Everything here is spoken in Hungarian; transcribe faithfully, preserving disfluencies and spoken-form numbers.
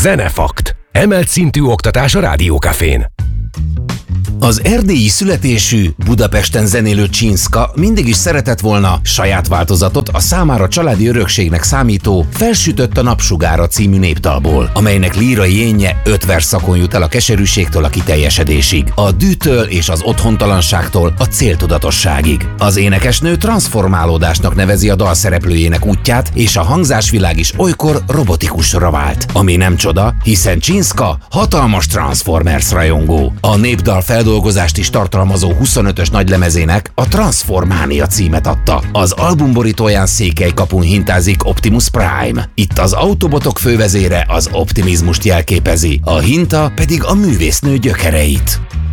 Zenefakt. Emelt szintű oktatás a Rádiókafén. Az erdélyi születésű, Budapesten zenélő Csinszka mindig is szeretett volna saját változatot a számára családi örökségnek számító Felsütött a napsugára című népdalból, amelynek lírai énje öt versszakon jut el a keserűségtől a kiteljesedésig, a dűtől és az otthontalanságtól a céltudatosságig. Az énekesnő transformálódásnak nevezi a dal szereplőjének útját, és a hangzásvilág is olykor robotikusra vált. Ami nem csoda, hiszen Csinszka hatalmas Transformers rajongó. A népdal feldolgozást is tartalmazó huszonötös nagylemezének a Transformania címet adta. Az albumborítóján székelykapun hintázik Optimus Prime. Itt az Autobotok fővezére az optimizmust jelképezi, a hinta pedig a művésznő gyökereit.